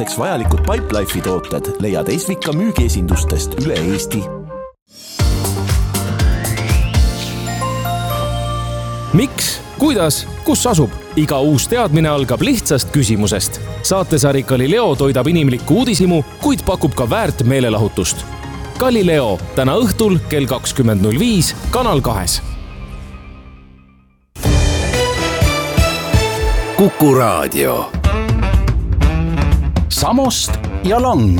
vajalikud Pipelife'i tooted leiad Esvika müügiesindustest üle Eesti. Miks, kuidas, kus asub? Iga uus teadmine algab lihtsast küsimusest. Saatesari Galileo toidab inimlikku uudishimu, kuid pakub ka väärt meelelahutust. Galileo täna õhtul kell 20.05 Kanal 2. Kuku Raadio. Samost ja Lang.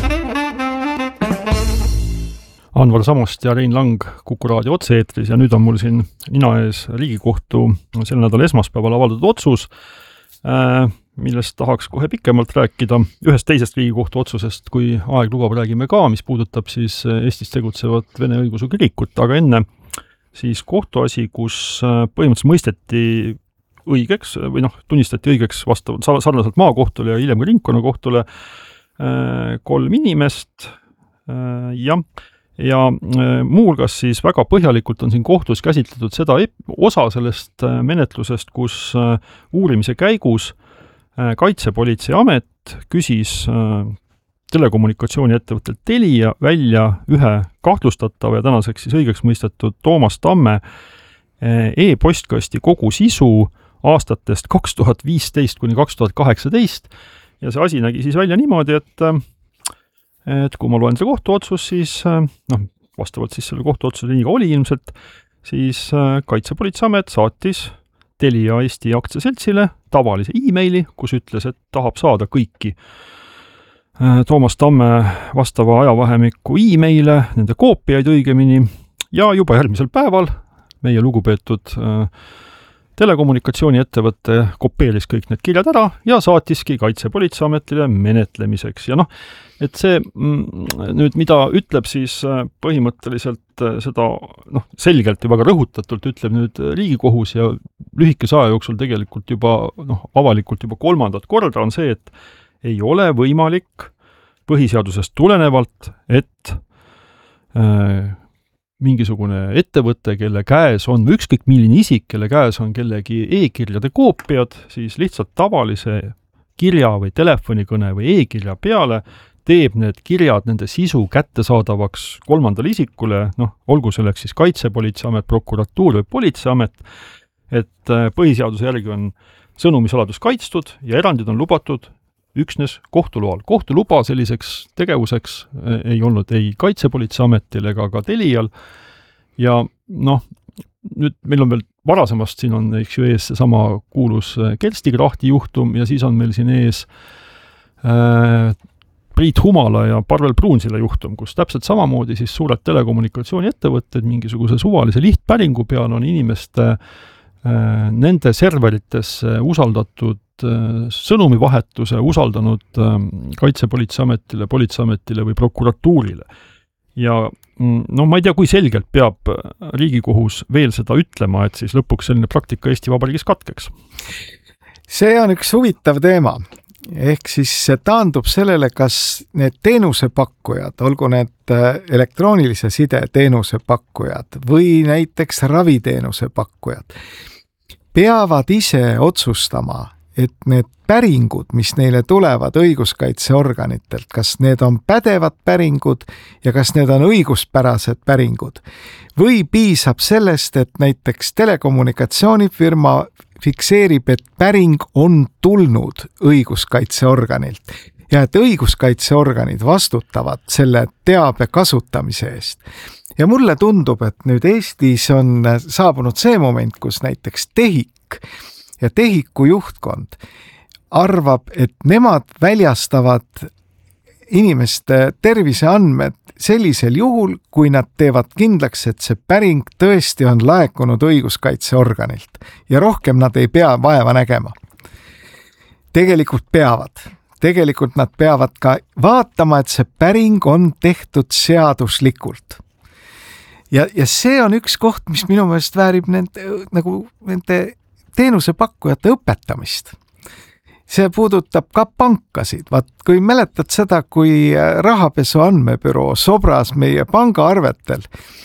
Anvar Samost ja Rein Lang Kuku Raadio otse-eetris ja nüüd on mul siin nina ees Riigikohtu sel nädal esmaspäeval avaldatud otsus, millest tahaks kohe pikemalt rääkida. Ühest teisest Riigikohtu otsusest, kui aeg lubab, räägime ka, mis puudutab siis Eestis tegutsevat Vene õigeusu kirikut, aga enne siis kohtuasi, kus põhimõtteliselt mõisteti õigeks või tunnistati õigeks vastavalt sarnaselt maakohtule ja hiljem ka ringkonnakohtule 3 inimest ja muuhulgas siis väga põhjalikult on siin kohtus käsitletud seda osa sellest menetlusest, kus uurimise käigus Kaitsepolitseiamet küsis telekommunikatsiooni ettevõttelt Telia välja ühe kahtlustatava ja tänaseks siis õigeks mõistetud Toomas Tamme e-postkasti kogu sisu aastatest 2015 kuni 2018 ja see asi nägi siis välja niimoodi, et kui ma loen selle kohtuotsus, siis vastavalt siis selle kohtuotsuse nii ka oli ilmselt, siis Kaitsepolitseiamet saatis Telia Eesti aktsiaseltsile tavalise e-maili, kus ütles, et tahab saada kõiki Toomas Tamme vastava ajavahemiku e-maile, nende koopiaid õigemini ja juba järgmisel päeval meie lugupeetud telekommunikatsiooni ettevõte kopeeris kõik need kirjad ära ja saatiski Kaitsepolitseiametile menetlemiseks. Ja et see nüüd, mida ütleb siis põhimõtteliselt seda selgelt ja väga rõhutatult ütleb nüüd Riigikohus ja lühikese aja jooksul tegelikult juba avalikult juba 3. korda on see, et ei ole võimalik põhiseadusest tulenevalt, et mingisugune ettevõte, kelle käes on ükskõik milline isik, kelle käes on kellegi e-kirjade koopiad, siis lihtsalt tavalise kirja või telefonikõne või e-kirja peale teeb need kirjad, nende sisu kättesaadavaks 3. isikule, olgu selleks siis Kaitsepolitseiamet, prokuratuur või politseiamet, et põhiseaduse järgi on sõnumisaladus kaitstud ja erandid on lubatud üksnes kohtuloal. Kohtuluba selliseks tegevuseks ei olnud ei Kaitsepolitseiametil ega ka Telial ja nüüd meil on veel varasemast siin on ees seesama kuulus Kersti Krahti juhtum ja siis on meil siin ees Priit Humala ja Parvel Pruunsilla juhtum, kus täpselt samamoodi siis suured telekommunikatsiooni ettevõtted mingisuguse suvalise lihtpäringu peal on inimeste nende serveritesse usaldatud sõnumivahetuse usaldanud Kaitsepolitseiametile, politseiametile või prokuratuurile. Ja ma ei tea, kui selgelt peab Riigikohus veel seda ütlema, et siis lõpuks selline praktika Eesti Vabariigis katkeks. See on üks huvitav teema. Ehk siis see taandub sellele, kas need teenusepakkujad, olgu need elektroonilise side teenusepakkujad või näiteks raviteenuse pakkujad, peavad ise otsustama, et need päringud, mis neile tulevad õiguskaitseorganitelt, kas need on pädevad päringud ja kas need on õiguspärased päringud. Või piisab sellest, et näiteks telekommunikatsioonifirma fikseerib, et päring on tulnud õiguskaitseorganilt ja et õiguskaitseorganid vastutavad selle teabe kasutamise eest. Ja mulle tundub, et nüüd Eestis on saabunud see moment, kus näiteks TEHIK ja TEHIKu juhtkond arvab, et nemad väljastavad inimeste terviseandmed sellisel juhul, kui nad teevad kindlaks, et see päring tõesti on laekunud õiguskaitseorganilt ja rohkem nad ei pea vaeva nägema. Tegelikult peavad. Tegelikult nad peavad ka vaatama, et see päring on tehtud seaduslikult. Ja see on üks koht, mis minu meelest väärib nende teenusepakkujate õpetamist. See puudutab ka pankasid. Kui mäletad seda, kui rahapesu andmebüroo sobras meie pangaarvetel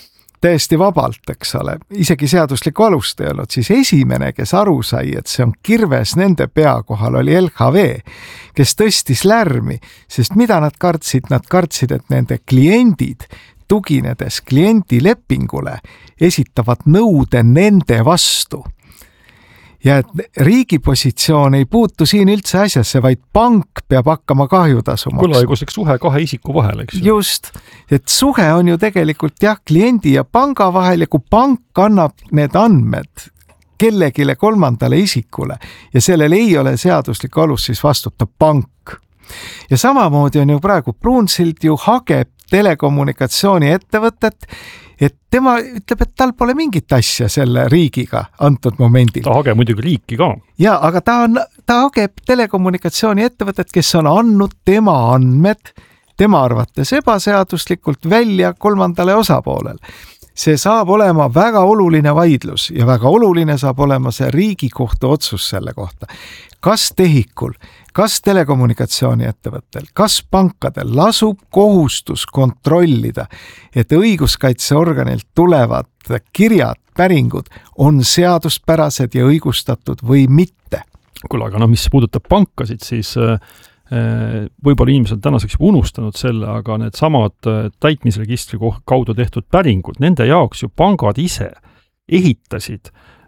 täiesti vabalt, eks ole, isegi seaduslikku alust ei olnud, siis esimene, kes aru sai, et see on kirves nende pea kohal, oli LHV, kes tõstis lärmi, sest mida nad kartsid? Nad kartsid, et nende kliendid, tuginedes kliendilepingule, esitavad nõude nende vastu. Ja et riigi positsioon ei puutu siin üldse asjasse, vaid pank peab hakkama kahjutasu maksma. Võlaõiguslik suhe kahe isiku vahel, eks? Just, et suhe on ju tegelikult kliendi ja panga vahel ja kui pank annab need andmed kellegile kolmandale isikule ja sellel ei ole seaduslik alus, siis vastutab pank. Ja samamoodi on ju praegu Brunsild ju hageb telekommunikatsiooni ettevõtet, et tema ütleb, et tal pole mingit asja selle riigiga antud momendil. Ta hageb muidugi riiki ka. Ja, aga ta hageb telekommunikatsiooni ettevõtet, kes on andnud tema andmed tema arvates ebaseaduslikult välja kolmandale osapoolel. See saab olema väga oluline vaidlus ja väga oluline saab olema see Riigikohtu otsus selle kohta. Kas tehikul, kas telekommunikatsiooni ettevõttel, kas pankadel lasub kohustus kontrollida, et õiguskaitseorganilt tulevad kirjad, päringud on seaduspärased ja õigustatud või mitte? Kuule, aga mis puudutab pankasid, siis võib-olla inimesed tänaseks juba unustanud selle, aga need samad täitmisregistri kaudu tehtud päringud, nende jaoks ju pangad ise ehitasid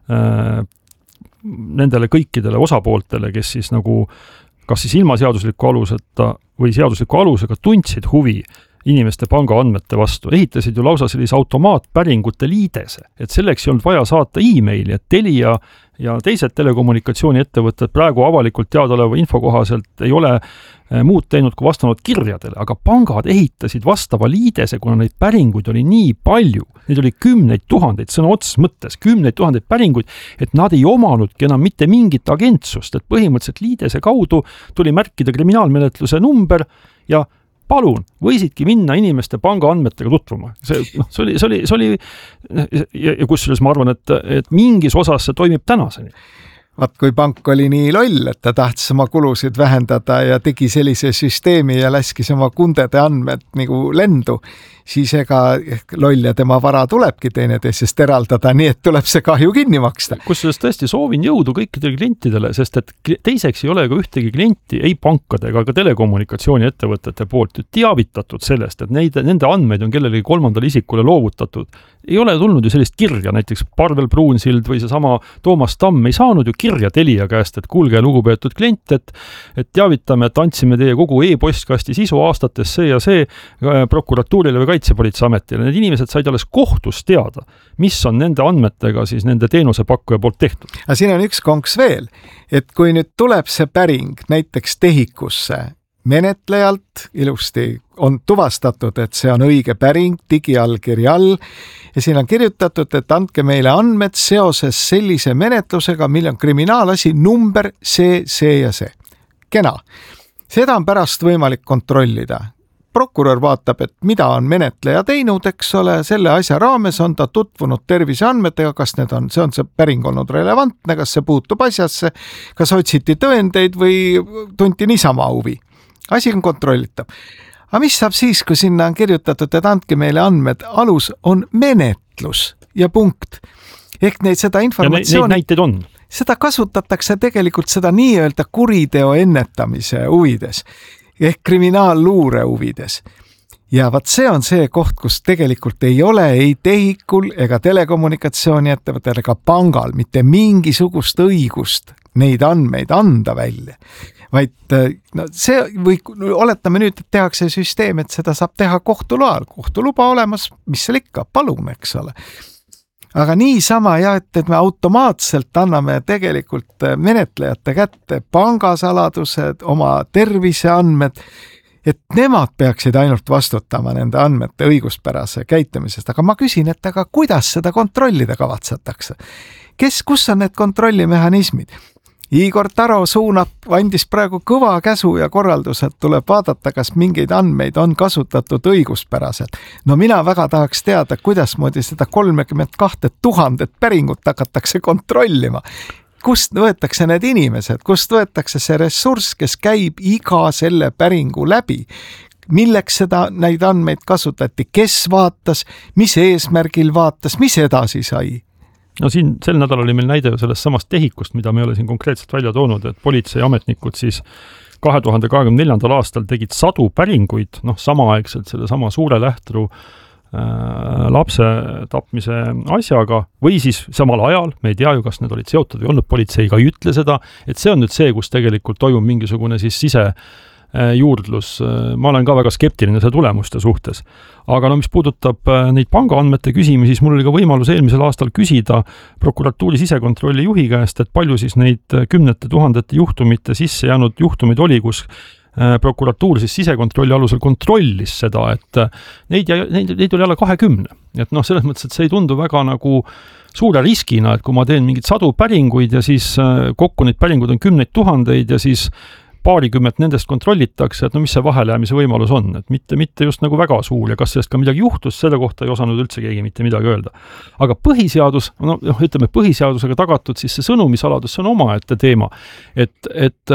nendele kõikidele osapooltele, kes siis nagu kas siis ilma seadusliku aluseta või seadusliku alusega tundsid huvi inimeste panga andmete vastu, ehitasid ju lausa sellise automaatpäringute liidese, et selleks ei olnud vaja saata e-maili, et Telia ja teised telekommunikatsiooni ettevõtted praegu avalikult teadaoleva info kohaselt ei ole muud teinud kui vastanud kirjadele, aga pangad ehitasid vastava liidese, kuna neid päringuid oli nii palju, neid oli 10 000 sõna otseses mõttes, 10 000 päringuid, et nad ei omanudki enam mitte mingit agentsust, et põhimõtteliselt liidese kaudu tuli märkida kriminaalmenetluse number ja palun, võisidki minna inimeste panga andmetega tutvuma. See oli ja kusjuures ma arvan, et mingis osas see toimib tänaseni. Vaat kui pank oli nii loll, et ta tahtis oma kulusid vähendada ja tegi sellise süsteemi ja läskis oma kundede andmed nagu lendu, siis ega loll ja tema vara tulebki teineteisest eraldada, nii et tuleb see kahju kinni maksta. Kusjuures tõesti soovin jõudu kõikidele klientidele, sest et teiseks ei ole ka ühtegi klienti, ei pankade ega ka telekommunikatsiooni ettevõtete poolt teavitatud sellest, et nende andmeid on kellelegi kolmandale isikule loovutatud. Ei ole tulnud ju sellist kirja, näiteks Parvel Brunsild või see sama Toomas Tamm ei saanud ju kirja Telia käest, et kuulge lugupeetud klient, et teavitame, et andsime teie kogu e-postkasti sisu aastates see ja see prokuratuurile või Kaitsepolitseiametile. Need inimesed said alles kohtus teada, mis on nende andmetega siis nende teenusepakkuja poolt tehtud. Ja siin on üks konks veel, et kui nüüd tuleb see päring näiteks tehikusse menetlejalt, ilusti on tuvastatud, et see on õige päring digiallkirja all ja siin on kirjutatud, et andke meile andmed seoses sellise menetlusega, mille on kriminaalasi number see ja see. Kena. Seda on pärast võimalik kontrollida. Prokurör vaatab, et mida on menetleja teinud, eks ole, selle asja raames on ta tutvunud terviseandmetega, kas see on see päring olnud relevantne, kas see puutub asjasse, kas otsiti tõendeid või tunti niisama huvi. Asi on kontrollitav. Aga mis saab siis, kui sinna on kirjutatud, et andke meile andmed, alus on menetlus ja punkt. Ehk seda informatsiooni... Ja neid näiteid on. Seda kasutatakse tegelikult seda nii-öelda kuriteo ennetamise huvides ehk kriminaalluure huvides. Ja vaat see on see koht, kus tegelikult ei ole ei tehikul ega telekommunikatsiooni ettevõttel ega pangal mitte mingisugust õigust neid andmeid anda välja. Vaid see või oletame nüüd, et tehakse süsteem, et seda saab teha kohtuloal. Kohtuluba olemas, mis seal ikka, palun, eks ole. Aga niisama et me automaatselt anname tegelikult menetlejate kätte pangasaladused, oma terviseandmed, et nemad peaksid ainult vastutama nende andmete õiguspärase käitumisest. Aga ma küsin, et aga kuidas seda kontrollida kavatsetakse? Kus on need kontrollimehhanismid? Igor Taro andis praegu kõva käsu ja korraldused, tuleb vaadata, kas mingeid andmeid on kasutatud õiguspäraselt. No mina väga tahaks teada, kuidas moodi seda 32 000 päringut hakatakse kontrollima. Kust võetakse need inimesed, kust võetakse see ressurss, kes käib iga selle päringu läbi? milleks neid andmeid kasutati, kes vaatas, mis eesmärgil vaatas, mis edasi sai? No siin sel nädalal oli meil näide sellest samast tehikust, mida me ei ole siin konkreetselt välja toonud, et politseiametnikud siis 2024. aastal tegid 100 päringuid, samaaegselt selle sama suure lähtru lapse tapmise asjaga või siis samal ajal, me ei tea ju, kas need olid seotud või olnud, politseiga ei ütle seda, et see on nüüd see, kus tegelikult toimub mingisugune siis sisejuurdlus. Ma olen ka väga skeptiline selle tulemuste suhtes. Aga mis puudutab neid pangaandmete küsimi, siis mul oli ka võimalus eelmisel aastal küsida prokuratuuri sisekontrolli juhi käest, et palju siis neid kümnete tuhandete juhtumite sisse jäänud juhtumid oli, kus prokuratuur siis sisekontrolli alusel kontrollis seda, et neid oli alla 20. Et selles mõttes, et see ei tundu väga nagu suure riskina, et kui ma teen mingid 100 päringuid ja siis kokku neid päringud on 10 000 ja siis paarikümmet nendest kontrollitakse, et mis see vahelijäämise võimalus on, et mitte just nagu väga suur ja kas sellest ka midagi juhtus, selle kohta ei osanud üldse keegi mitte midagi öelda. Aga põhiseadus, ütleme põhiseadusega tagatud, siis see sõnumisaladus, see on omaette teema. Et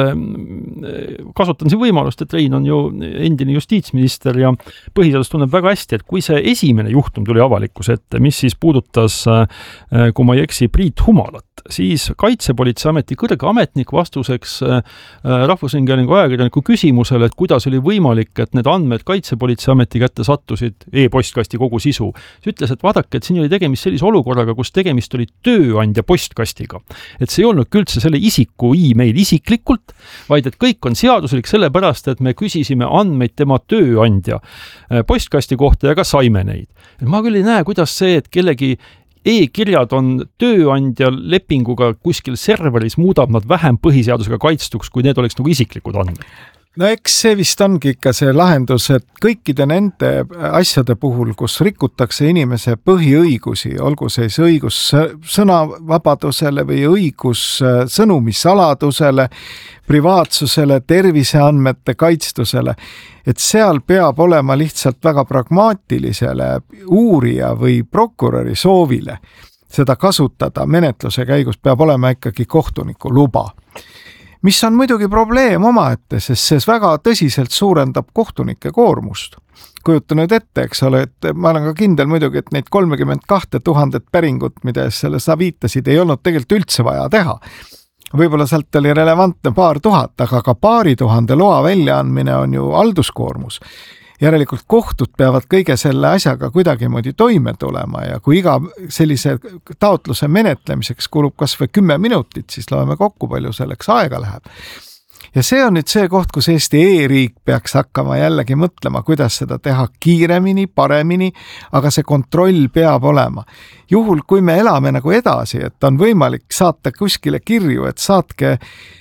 kasutan siin võimalust, et Rein on ju endine justiitsminister ja põhiseadus tunneb väga hästi, et kui see esimene juhtum tuli avalikkuse ette, mis siis puudutas, kui ma ei eksi, Priit Humalat, siis Kaitsepolitseiameti kõrge ametnik vastuseks Rahvusringhäälingu ajakirjaniku küsimusele, et kuidas oli võimalik, et need andmed Kaitsepolitseiameti kätte sattusid e-postkasti kogu sisu. See ütles, et vaadake, et siin oli tegemist sellise olukorraga, kus tegemist oli tööandja postkastiga. Et see ei olnud üldse selle isiku e-mail isiklikult, vaid et kõik on seaduslik sellepärast, et me küsisime andmeid tema tööandja postkasti kohta ja ka saime neid. Et ma küll ei näe, kuidas see, et kellegi e-kirjad on tööandja lepinguga kuskil serveris, muudab nad vähem põhiseadusega kaitstuks, kui need oleks nagu isiklikud andmed. No eks see vist ongi ikka see lahendus, et kõikide nende asjade puhul, kus rikutakse inimese põhiõigusi, olgu see õigus sõnavabadusele või õigus sõnumisaladusele, privaatsusele, terviseandmete kaitstusele, et seal peab olema lihtsalt väga pragmaatilisele uurija või prokuröri soovile seda kasutada menetluse käigus, peab olema ikkagi kohtuniku luba. Mis on muidugi probleem omaette, sest see väga tõsiselt suurendab kohtunike koormust. Kujuta nüüd ette, eks ole, et ma olen ka kindel muidugi, et neid 32 000 päringut, mida selle sa viitasid, ei olnud tegelikult üldse vaja teha. Võib-olla sealt oli relevantne 2000, aga ka 2000 loa väljaandmine on ju halduskoormus. Järelikult kohtud peavad kõige selle asjaga kuidagimoodi toime tulema ja kui iga sellise taotluse menetlemiseks kulub kas või 10 minutit, siis loeme kokku, palju selleks aega läheb. Ja see on nüüd see koht, kus Eesti e-riik peaks hakkama jällegi mõtlema, kuidas seda teha kiiremini, paremini, aga see kontroll peab olema. Juhul, kui me elame nagu edasi, et on võimalik saata kuskile kirju, et saatke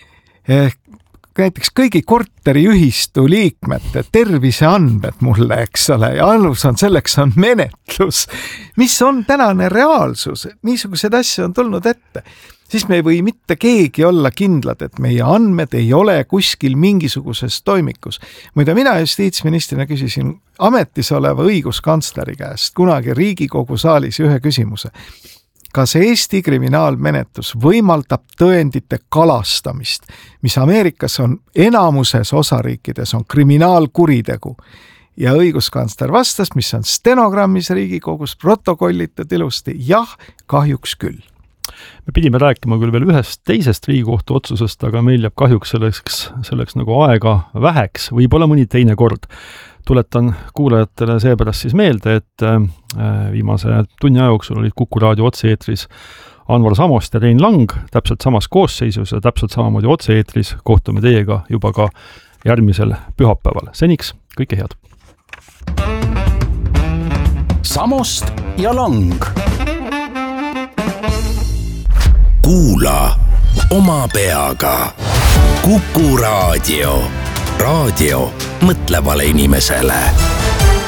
näiteks kõigi korteriühistu liikmete terviseandmed mulle, eks ole, ja alus on selleks on menetlus, mis on tänane reaalsus, niisugused asju on tulnud ette, siis me ei või mitte keegi olla kindlad, et meie andmed ei ole kuskil mingisuguses toimikus. Muide, mina justiitsministrina küsisin ametis oleva õiguskantsleri käest kunagi Riigikogu saalis ühe küsimuse. Kas Eesti kriminaalmenetlus võimaldab tõendite kalastamist, mis Ameerikas on enamuses osariikides on kriminaalkuritegu? Ja õiguskantsler vastas, mis on stenogrammis Riigikogus protokollitud ilusti, jah, kahjuks küll. Me pidime rääkima küll veel ühest teisest Riigikohtu otsusest, aga meil jääb kahjuks selleks nagu aega väheks, võib-olla mõni teine kord. Tuletan kuulajatele seepärast siis meelde, et viimase tunni aja jooksul olid Kuku raadio otse-eetris Anvar Samost ja Rein Lang täpselt samas koosseisus ja täpselt samamoodi otse-eetris kohtume teiega juba ka järgmisel pühapäeval. Seniks kõike head! Samost ja Lang. Kuula oma peaga. Kuku raadio. Raadio mõtlevale inimesele.